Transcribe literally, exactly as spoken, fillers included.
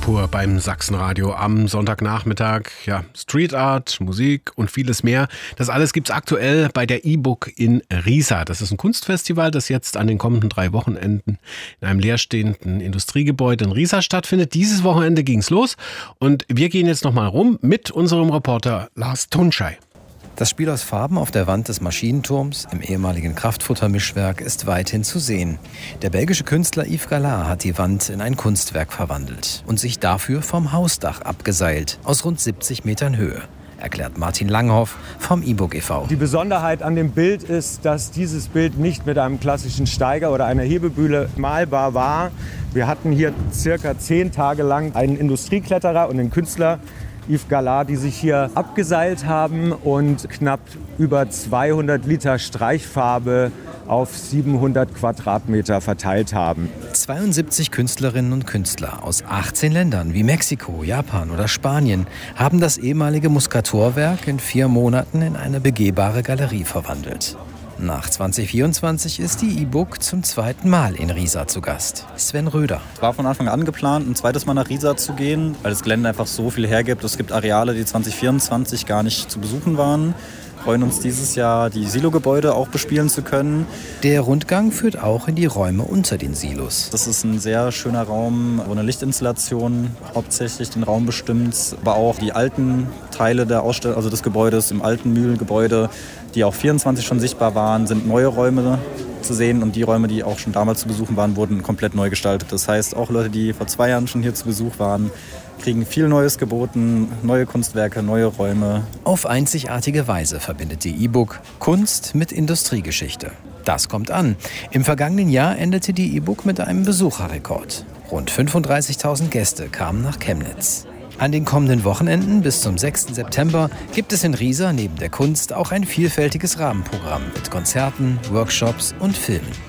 Kultur beim Sachsenradio am Sonntagnachmittag. Ja, Street Art, Musik und vieles mehr. Das alles gibt's aktuell bei der E-Book in Riesa. Das ist ein Kunstfestival, das jetzt an den kommenden drei Wochenenden in einem leerstehenden Industriegebäude in Riesa stattfindet. Dieses Wochenende ging's los und wir gehen jetzt nochmal rum mit unserem Reporter Lars Tonschei. Das Spiel aus Farben auf der Wand des Maschinenturms im ehemaligen Kraftfuttermischwerk ist weithin zu sehen. Der belgische Künstler Yves Gallard hat die Wand in ein Kunstwerk verwandelt und sich dafür vom Hausdach abgeseilt, aus rund siebzig Metern Höhe, erklärt Martin Langhoff vom E-Book e V. Die Besonderheit an dem Bild ist, dass dieses Bild nicht mit einem klassischen Steiger oder einer Hebebühne malbar war. Wir hatten hier circa zehn Tage lang einen Industriekletterer und einen Künstler, Yves Gallard, die sich hier abgeseilt haben und knapp über zweihundert Liter Streichfarbe auf siebenhundert Quadratmeter verteilt haben. zweiundsiebzig Künstlerinnen und Künstler aus achtzehn Ländern wie Mexiko, Japan oder Spanien haben das ehemalige Muscator-Werk in vier Monaten in eine begehbare Galerie verwandelt. Nach zwanzig vierundzwanzig ist die E-Book zum zweiten Mal in Riesa zu Gast. Sven Röder. Es war von Anfang an geplant, ein zweites Mal nach Riesa zu gehen, weil das Gelände einfach so viel hergibt. Es gibt Areale, die zwanzig vierundzwanzig gar nicht zu besuchen waren. Wir freuen uns dieses Jahr, die Silo-Gebäude auch bespielen zu können. Der Rundgang führt auch in die Räume unter den Silos. Das ist ein sehr schöner Raum, wo eine Lichtinstallation hauptsächlich den Raum bestimmt, aber auch die alten Teile der Ausstellung, also des Gebäudes, im alten Mühlengebäude, die auch vierundzwanzig schon sichtbar waren, sind neue Räume zu sehen und die Räume, die auch schon damals zu besuchen waren, wurden komplett neu gestaltet. Das heißt, auch Leute, die vor zwei Jahren schon hier zu Besuch waren, kriegen viel Neues geboten, neue Kunstwerke, neue Räume. Auf einzigartige Weise verbindet die E-Book Kunst mit Industriegeschichte. Das kommt an. Im vergangenen Jahr endete die E-Book mit einem Besucherrekord. Rund fünfunddreißigtausend Gäste kamen nach Chemnitz. An den kommenden Wochenenden bis zum sechsten September gibt es in Riesa neben der Kunst auch ein vielfältiges Rahmenprogramm mit Konzerten, Workshops und Filmen.